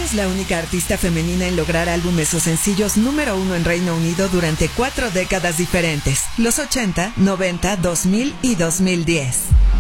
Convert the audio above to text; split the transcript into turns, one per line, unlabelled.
es la única artista femenina en lograr álbumes o sencillos número 1 en Reino Unido durante 4 décadas diferentes, los 80, 90, 2000 y 2010.